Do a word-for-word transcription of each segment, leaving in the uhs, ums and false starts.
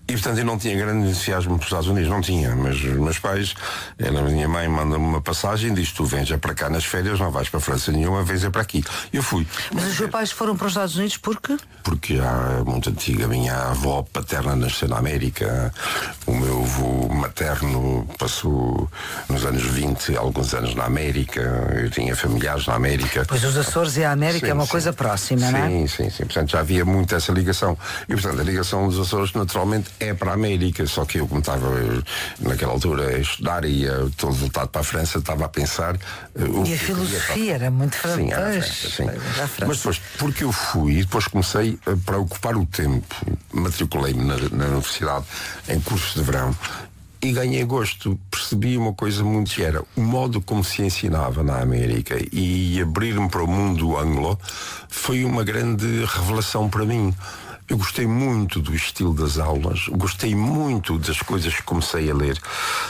E portanto eu não tinha grande entusiasmo para os Estados Unidos, não tinha, mas os meus pais, ela, a minha mãe manda-me uma passagem e diz: tu vens já para cá nas férias, não vais para a França nenhuma, vens é para aqui. Eu fui. Mas os seus pais foram para os Estados Unidos porque? Porque já muito antiga, a minha avó paterna nasceu na América, o meu avô materno passou nos anos vinte alguns anos na América, eu tinha familiares na América. Pois os Açores e a América sim, é uma sim. coisa próxima, sim, não é? Sim, sim, sim. Portanto já havia muito essa ligação. E portanto a ligação dos Açores naturalmente é para a América, só que eu, como estava naquela altura a estudar e ia todo voltado para a França, estava a pensar. E a filosofia era muito francesa. Sim, era França, sim. Mas depois, porque eu fui, depois comecei, para ocupar o tempo, matriculei-me na, na universidade em cursos de verão e ganhei gosto. Percebi uma coisa muito que era o modo como se ensinava na América, e abrir-me para o mundo anglo foi uma grande revelação para mim. Eu gostei muito do estilo das aulas, gostei muito das coisas que comecei a ler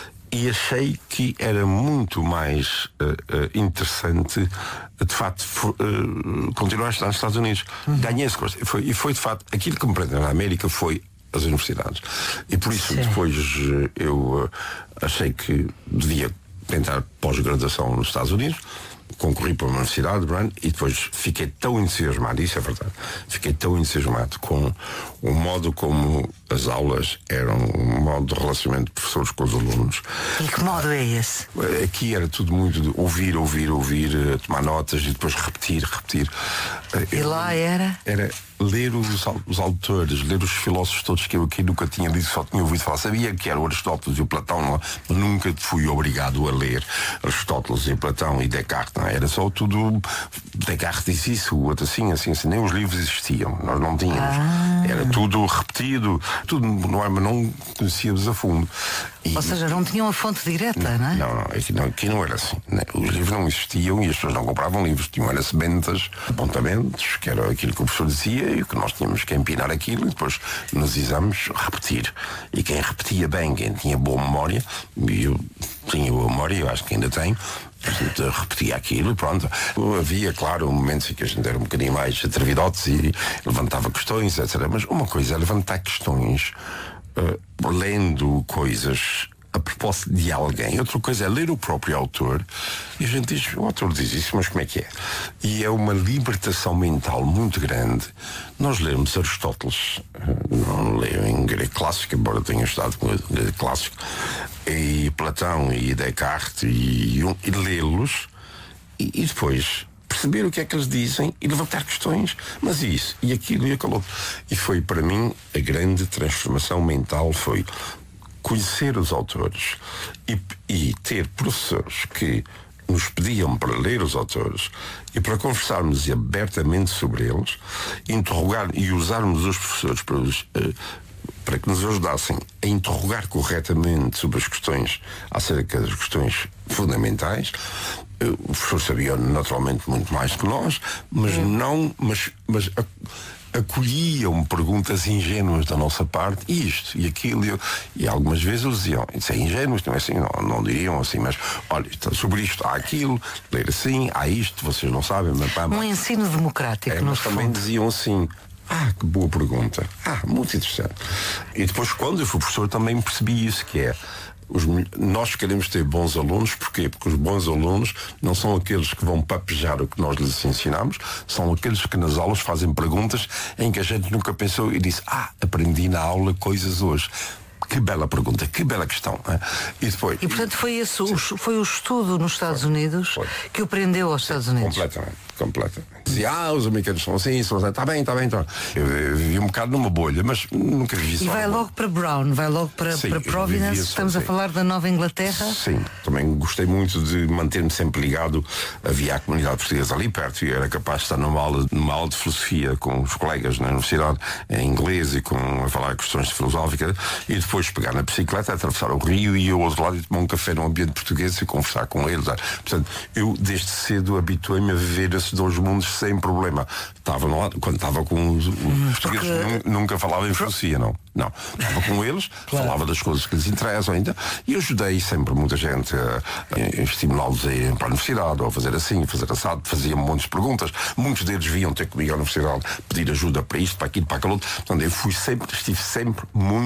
e achei que era muito mais uh, uh, interessante, de facto, for, uh, continuar a estar nos Estados Unidos. Uhum. Ganhei esse gosto. E foi, e foi, de facto, aquilo que me prendeu na América foi as universidades. E por isso, sim, depois uh, eu uh, achei que devia tentar pós-graduação nos Estados Unidos. Concorri para uma universidade, Brown, e depois fiquei tão entusiasmado, isso é verdade, fiquei tão entusiasmado com o modo como as aulas eram, um modo de relacionamento de professores com os alunos. E que modo é esse? Aqui era tudo muito de ouvir, ouvir, ouvir, tomar notas e depois repetir, repetir. E eu, lá era? Era ler os, os autores, ler os filósofos todos que eu aqui nunca tinha lido, só tinha ouvido falar. Sabia que era o Aristóteles e o Platão, mas nunca fui obrigado a ler Aristóteles e Platão e Descartes, não. Era só tudo. Descartes disse isso, o outro assim, assim, assim. Nem os livros existiam, nós não tínhamos. Ah. Era tudo repetido, tudo, não é, mas não conhecíamos a fundo. E, ou seja, não tinham a fonte direta, não, não é? Não, não, aqui não, aqui não era assim. Os livros não existiam e as pessoas não compravam livros. Tinham era sementes, apontamentos, que era aquilo que o professor dizia e que nós tínhamos que empinar aquilo e depois nos exames repetir. E quem repetia bem, quem tinha boa memória, e eu tinha boa memória, eu acho que ainda tenho, a gente repetia aquilo e pronto. Havia, claro, momentos em que a gente era um bocadinho mais atrevidotes e levantava questões, etcétera. Mas uma coisa é levantar questões uh, lendo coisas a propósito de alguém. Outra coisa é ler o próprio autor e a gente diz: o autor diz isso, mas como é que é? E é uma libertação mental muito grande. Nós lemos Aristóteles, não leio em grego clássico, embora tenha estudado com grego clássico, e Platão e Descartes, e, e lê-los e, e depois perceber o que é que eles dizem e levantar questões, mas isso, e aquilo e aquilo. E foi para mim a grande transformação mental, foi conhecer os autores e, e ter professores que nos pediam para ler os autores e para conversarmos abertamente sobre eles, interrogar e usarmos os professores para, os, uh, para que nos ajudassem a interrogar corretamente sobre as questões, acerca das questões fundamentais. O professor sabia naturalmente muito mais que nós, mas é. não, mas, mas a, acolhiam perguntas ingênuas da nossa parte, e isto e aquilo, e, e algumas vezes eles diziam: isso é ingênuo, não é assim, não, não diriam assim, mas olha, sobre isto há aquilo, ler assim, há isto, vocês não sabem, mas pá, um ensino democrático, é, no mas fundo. Também diziam assim: ah, que boa pergunta, ah, muito interessante. E depois, quando eu fui professor, também percebi isso, que é Os, nós queremos ter bons alunos. Porquê? Porque os bons alunos não são aqueles que vão papejar o que nós lhes ensinamos, são aqueles que nas aulas fazem perguntas em que a gente nunca pensou e disse: ah, aprendi na aula coisas hoje. Que bela pergunta, que bela questão. Hein? E depois. E portanto foi esse o, foi o estudo nos Estados foi, Unidos foi. que o prendeu aos Estados Unidos. Completamente, completamente. Dizia: ah, os americanos são assim, são assim. Está bem, está bem, então. Eu, eu vivi um bocado numa bolha, mas nunca vi isso. E vai logo para Brown, vai logo para, Sim, para Providence. Estamos a falar da Nova Inglaterra. Sim, também gostei muito de manter-me sempre ligado. Havia a comunidade portuguesa ali perto e era capaz de estar numa aula, numa aula de filosofia com os colegas na universidade, em inglês, e com, a falar questões filosóficas, e depois pegar na bicicleta, atravessar o rio e ir ao outro lado e tomar um café num ambiente português e conversar com eles. Portanto, eu desde cedo habituei-me a viver esses dois mundos sem problema. Estava lá, quando estava com os, os hum, portugueses, porque... nunca falava em filosofia, não. Não. Estava com eles, claro. Falava das coisas que lhes interessam ainda, e ajudei sempre muita gente a, a estimulá-los a irem para a universidade, ou a fazer assim, a fazer assado, fazia muitas de perguntas. Muitos deles vinham ter comigo à universidade pedir ajuda para isto, para aquilo, para aquilo outro. Portanto, eu fui sempre, estive sempre muito